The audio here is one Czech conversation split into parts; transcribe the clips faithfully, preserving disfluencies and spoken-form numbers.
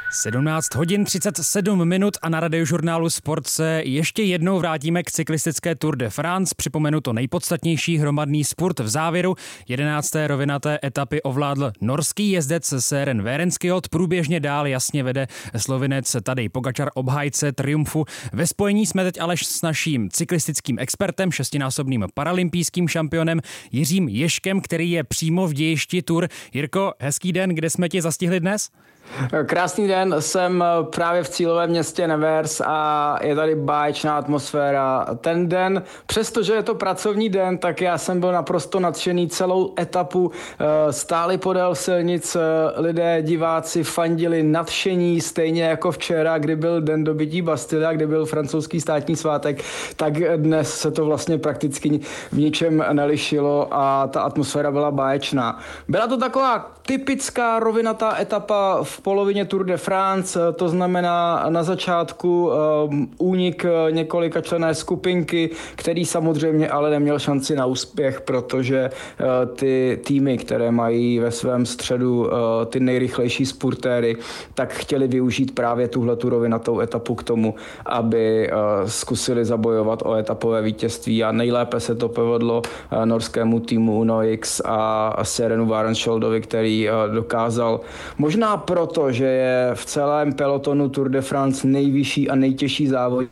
sedmnáct hodin třicet sedm minut a na Radiožurnálu Sport se ještě jednou vrátíme k cyklistické Tour de France. Připomenu to nejpodstatnější, hromadný spurt v závěru. jedenácté rovinaté etapy ovládl norský jezdec Søren Werenskiold. Průběžně dál jasně vede Slovinec Tadej Pogačar, obhájce triumfu. Ve spojení jsme teď ale s naším cyklistickým expertem, šestinásobným paralympijským šampionem Jiřím Ježkem, který je přímo v dějišti Tour. Jirko, hezký den, kde jsme ti zastihli dnes? Krásný den, jsem právě v cílovém městě Nevers a je tady báječná atmosféra. Ten den, přestože je to pracovní den, tak já jsem byl naprosto nadšený. Celou etapu stáli podél silnic lidé, diváci, fandili, nadšení, stejně jako včera, kdy byl den dobytí Bastille, kdy byl francouzský státní svátek, tak dnes se to vlastně prakticky v ničem nelišilo a ta atmosféra byla báječná. Byla to taková typická rovinatá etapa v polovině Tour de France, to znamená na začátku um, únik několika členné skupinky, který samozřejmě ale neměl šanci na úspěch, protože uh, ty týmy, které mají ve svém středu uh, ty nejrychlejší spurtéry, tak chtěli využít právě tuhletu rovinatou etapu k tomu, aby uh, zkusili zabojovat o etapové vítězství a nejlépe se to povedlo uh, norskému týmu Uno X a Sørenu Werenskjoldovi, který uh, dokázal možná proto, že je v celém pelotonu Tour de France nejvyšší a nejtěžší závodník,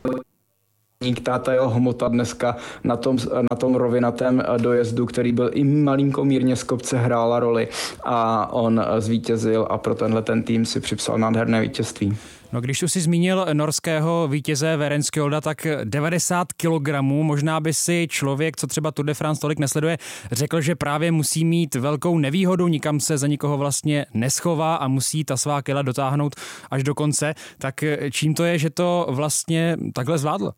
ta jeho hmota dneska na tom, na tom rovinatém dojezdu, který byl i malinko mírně z kopce, hrála roli a on zvítězil a pro tenhle ten tým si připsal nádherné vítězství. No, když už si zmínil norského vítěze Werenskjolda, tak devadesát kilogramů, možná by si člověk, co třeba Tour de France tolik nesleduje, řekl, že právě musí mít velkou nevýhodu, nikam se za nikoho vlastně neschová a musí ta svá kila dotáhnout až do konce. Tak čím to je, že to vlastně takhle zvládl?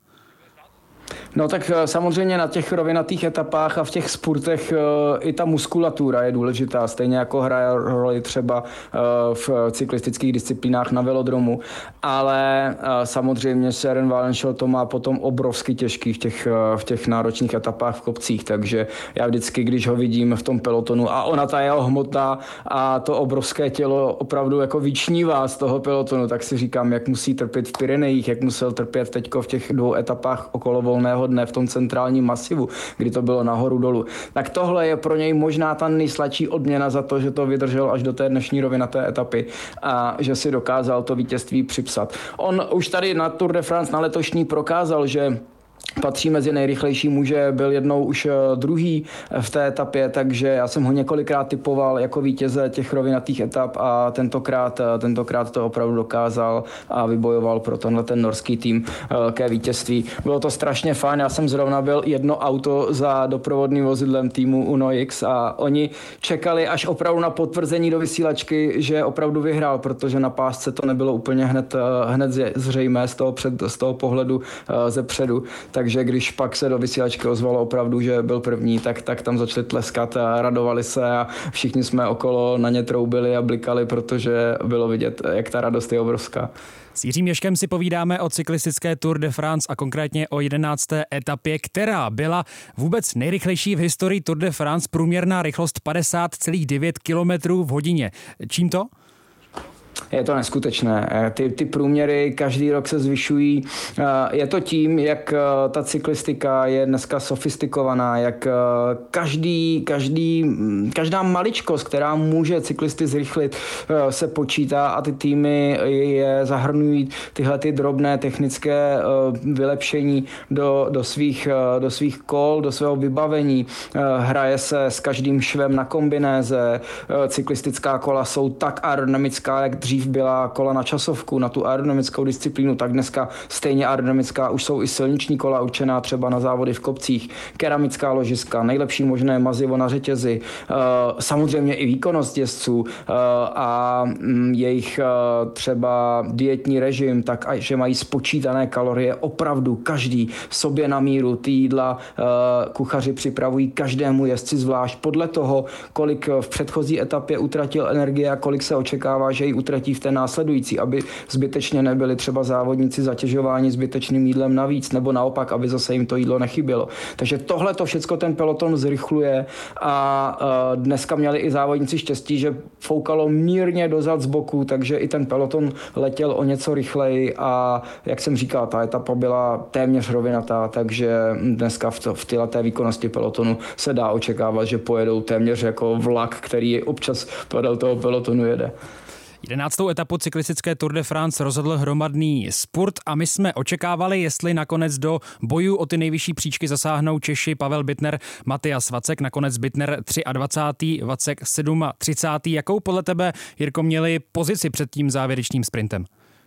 No tak samozřejmě na těch rovinatých etapách a v těch spurtech i ta muskulatura je důležitá, stejně jako hraje roli třeba v cyklistických disciplínách na velodromu, ale samozřejmě Søren Werenskjold to má potom obrovsky těžký v těch, v těch náročných etapách v kopcích, takže já vždycky, když ho vidím v tom pelotonu a ona ta jeho hmota a to obrovské tělo opravdu jako vyčnívá z toho pelotonu, tak si říkám, jak musí trpět v Pyrenejích, jak musel trpět teďko v těch dvou etapách okolo volného dne v tom centrálním masivu, kdy to bylo nahoru dolů. Tak tohle je pro něj možná ta nejsladší odměna za to, že to vydržel až do té dnešní rovinaté etapy a že si dokázal to vítězství připsat. On už tady na Tour de France na letošní prokázal, že patří mezi nejrychlejší muže, byl jednou už druhý v té etapě, takže já jsem ho několikrát typoval jako vítěze těch rovinatých etap a tentokrát, tentokrát to opravdu dokázal a vybojoval pro tenhle ten norský tým velké vítězství. Bylo to strašně fajn, já jsem zrovna byl jedno auto za doprovodným vozidlem týmu Uno X a oni čekali až opravdu na potvrzení do vysílačky, že opravdu vyhrál, protože na pásce to nebylo úplně hned, hned zřejmé z toho, před, z toho pohledu ze předu. Takže když pak se do vysílačky ozvalo opravdu, že byl první, tak, tak tam začali tleskat a radovali se a všichni jsme okolo na ně troubili a blikali, protože bylo vidět, jak ta radost je obrovská. S Jiřím Ježkem si povídáme o cyklistické Tour de France a konkrétně o jedenácté etapě, která byla vůbec nejrychlejší v historii Tour de France, průměrná rychlost padesát celá devět kilometrů v hodině. Čím to? Je to neskutečné. Ty, ty průměry každý rok se zvyšují. Je to tím, jak ta cyklistika je dneska sofistikovaná, jak každý, každý, každá maličkost, která může cyklisty zrychlit, se počítá a ty týmy je zahrnují tyhle ty drobné technické vylepšení do, do, svých, do svých kol, do svého vybavení. Hraje se s každým švem na kombinéze. Cyklistická kola jsou tak aerodynamická, jak dřív byla kola na časovku, na tu aerodynamickou disciplínu, tak dneska stejně aerodynamická už jsou i silniční kola určená třeba na závody v kopcích, keramická ložiska, nejlepší možné mazivo na řetězy, samozřejmě i výkonnost jezdců a jejich třeba dietní režim, tak že mají spočítané kalorie opravdu každý sobě na míru. Ty jídla kuchaři připravují každému jezdci zvlášť podle toho, kolik v předchozí etapě utratil energie a kolik se očekává, že ji utratí zapotí v té následující, aby zbytečně nebyli třeba závodníci zatěžováni zbytečným jídlem navíc, nebo naopak, aby zase jim to jídlo nechybělo. Takže tohle to všecko ten peloton zrychluje a dneska měli i závodníci štěstí, že foukalo mírně dozad z boku, takže i ten peloton letěl o něco rychleji a jak jsem říkal, ta etapa byla téměř rovinatá, takže dneska v, to, v této výkonnosti pelotonu se dá očekávat, že pojedou téměř jako vlak, který občas podél toho pelotonu jede. Jedenáctou etapu cyklistické Tour de France rozhodl hromadný spurt a my jsme očekávali, jestli nakonec do bojů o ty nejvyšší příčky zasáhnou Češi Pavel Bittner, Matyas Vacek, nakonec Bittner dvacátý třetí, Vacek třicátý sedmý Jakou podle tebe, Jirko, měli pozici před tím závěrečným sprintem?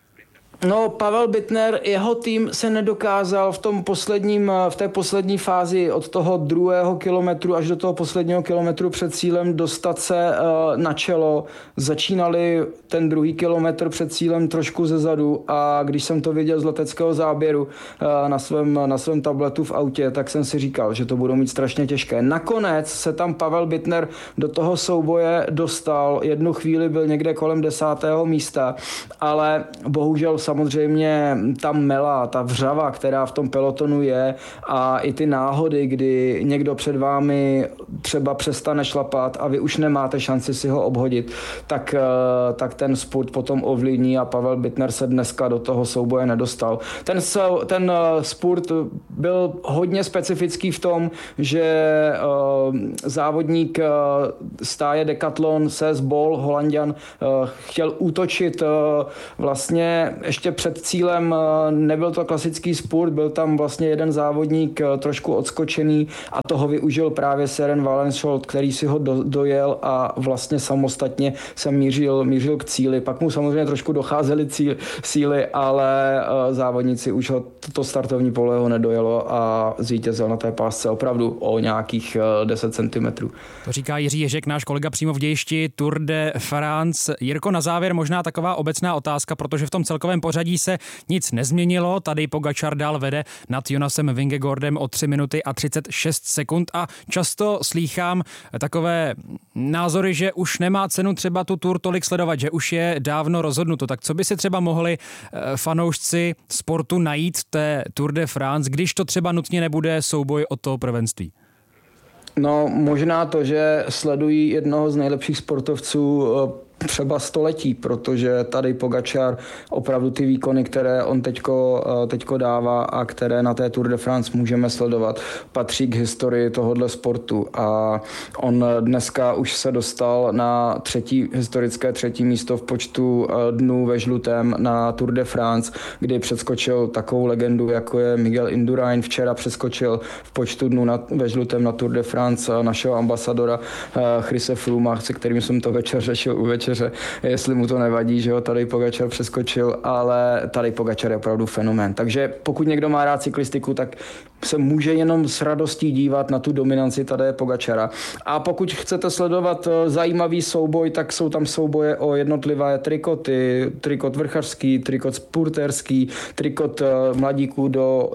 No, Pavel Bittner, jeho tým se nedokázal v tom posledním, v té poslední fázi od toho druhého kilometru až do toho posledního kilometru před cílem dostat se na čelo. Začínali ten druhý kilometr před cílem trošku zezadu a když jsem to viděl z leteckého záběru na svém, na svém tabletu v autě, tak jsem si říkal, že to budou mít strašně těžké. Nakonec se tam Pavel Bittner do toho souboje dostal. Jednu chvíli byl někde kolem desátého místa, ale bohužel samozřejmě ta mela, ta vřava, která v tom pelotonu je a i ty náhody, kdy někdo před vámi třeba přestane šlapat a vy už nemáte šanci si ho obhodit, tak, tak ten spurt potom ovlivní a Pavel Bittner se dneska do toho souboje nedostal. Ten, ten spurt byl hodně specifický v tom, že uh, závodník uh, stáje Decathlon C S Bol, Holanďan, uh, chtěl útočit uh, vlastně ještě před cílem, nebyl to klasický spurt, byl tam vlastně jeden závodník trošku odskočený a toho využil právě Søren Walenscholt, který si ho do, dojel a vlastně samostatně se mířil, mířil k cíli. Pak mu samozřejmě trošku docházely cíl, síly, ale závodníci už ho to startovní pole ho nedojelo a zvítězil na té pásce opravdu o nějakých deset centimetrů. To říká Jiří Ježek, náš kolega přímo v dějišti Tour de France. Jirko, na závěr možná taková obecná otázka, protože v tom celkovém pořadí se nic nezměnilo. Tady Pogačar dál vede nad Jonasem Vingegaardem o tři minuty a třicet šest sekund a často slýchám takové názory, že už nemá cenu třeba tu Tour tolik sledovat, že už je dávno rozhodnuto. Tak co by si třeba mohli fanoušci sportu najít v té Tour de France, když to třeba nutně nebude souboj o to prvenství? No, možná to, že sledují jednoho z nejlepších sportovců třeba století, protože tady Pogačar opravdu ty výkony, které on teďko, teďko dává a které na té Tour de France můžeme sledovat, patří k historii tohohle sportu a on dneska už se dostal na třetí, historické třetí místo v počtu dnů ve žlutém na Tour de France, kdy přeskočil takovou legendu, jako je Miguel Indurain. Včera přeskočil v počtu dnů na, ve žlutém na Tour de France našeho ambasadora Chrise Frooma, se kterým jsem to večer řešil u večeře, jestli mu to nevadí, že ho tady Pogačar přeskočil, ale tady Pogačar je opravdu fenomén. Takže pokud někdo má rád cyklistiku, tak se může jenom s radostí dívat na tu dominanci tady Pogačara. A pokud chcete sledovat zajímavý souboj, tak jsou tam souboje o jednotlivé trikoty, trikot vrchařský, trikot spurterský, trikot mladíků do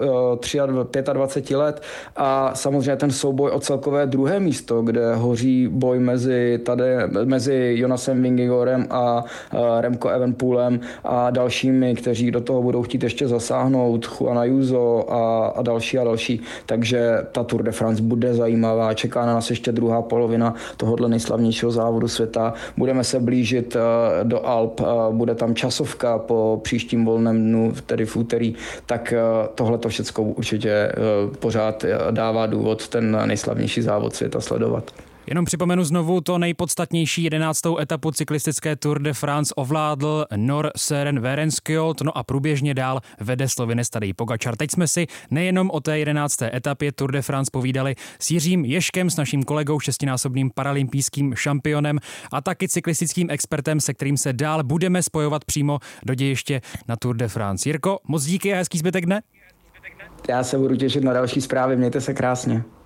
dvacet pět let a samozřejmě ten souboj o celkové druhé místo, kde hoří boj mezi, tady, mezi Jonasem Vingegaardem a Remco Evenepoelem a dalšími, kteří do toho budou chtít ještě zasáhnout, Juan Ayuso a, a další a další. Takže ta Tour de France bude zajímavá. Čeká na nás ještě druhá polovina tohohle nejslavnějšího závodu světa. Budeme se blížit do Alp, bude tam časovka po příštím volném dnu, tedy v úterý, tak tohle to všechno určitě pořád dává důvod ten nejslavnější závod světa sledovat. Jenom připomenu znovu, to nejpodstatnější jedenáctou etapu cyklistické Tour de France ovládl Nor Søren Werenskiold, no a průběžně dál vede Slovinec Tadej Pogačar. Teď jsme si nejenom o té jedenácté etapě Tour de France povídali s Jiřím Ježkem, s naším kolegou, šestinásobným paralympijským šampionem a taky cyklistickým expertem, se kterým se dál budeme spojovat přímo do dějiště na Tour de France. Jirko, moc díky a hezký zbytek dne. Já se budu těšit na další zprávy, mějte se krásně.